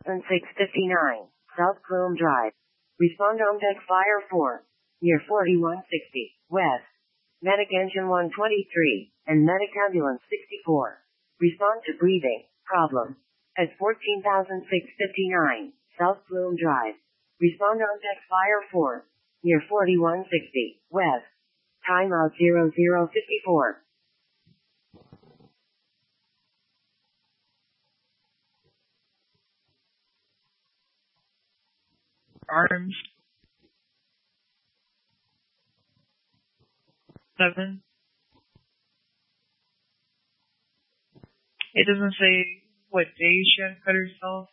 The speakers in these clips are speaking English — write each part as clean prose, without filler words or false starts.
3659, South Plume Drive. Respond on deck fire 4, near 4160, west. Medic engine 123, and medic ambulance 64. Respond to breathing problem at 14,659, South Plume Drive. Respond on deck fire 4, near 4160, west. Timeout 0054. Arms 7. It doesn't say what day she had cut herself.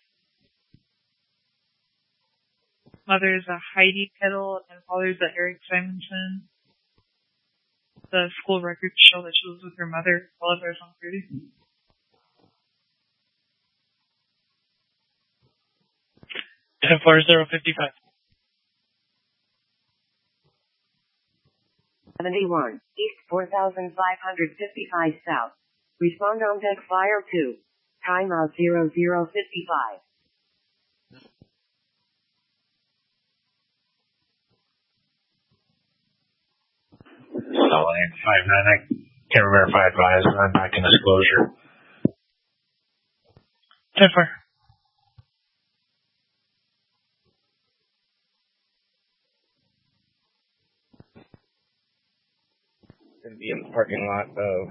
Mother is a Heidi Kettle and father is a Eric Simonson. The school records show that she was with her mother while others on duty. Ten 4055. 71, East 4555 South. Respond on deck fire 2. Timeout 0055. Solid 59. I can't verify advise. I'm back in disclosure. 10-4. Gonna be in the parking lot of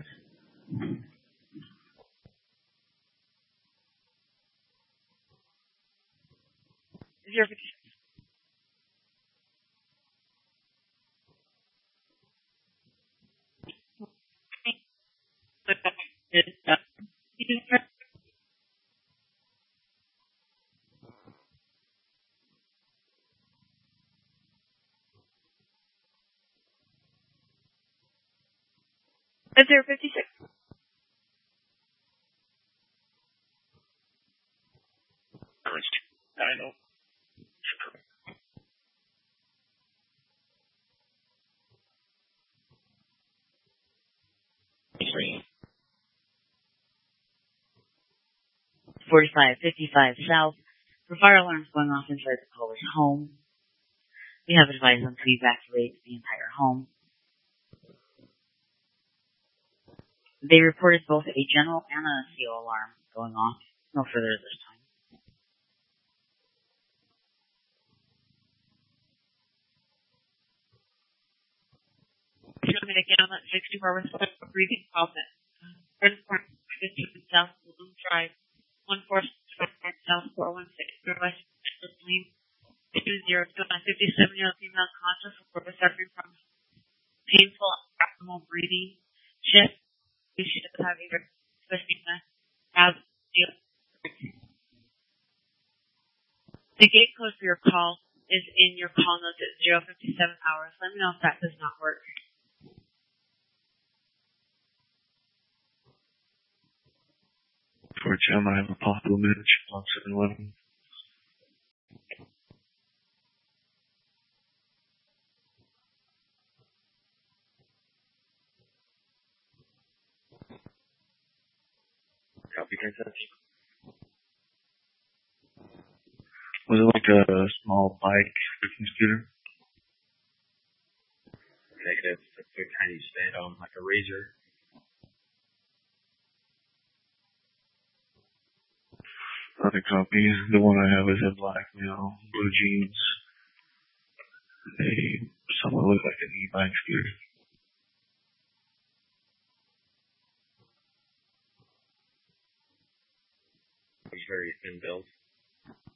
056. At 056. I know. 4555 South. For fire alarms going off inside the caller's home. We have advised them to evacuate the entire home. They reported both a general and a CO alarm going off. No further this time. Medic ambulance 64 with breathing problem. Transport 15 South Bloom Drive. 1465 South 416. Request Lane 20 to 57-year-old female conscious report suffering from painful abdominal breathing. Shift. She does have a The gate code for your call is in your call notes at 057 hours. Let me know if that does not work. For Jim, I have a possible match on 711. copy 1017. Was it like a small bike freaking scooter? Negative. It's a tiny stand on like a razor. Other copy. The one I have is in black, blue jeans. They somewhat look like an e-bike scooter. He's very thin built.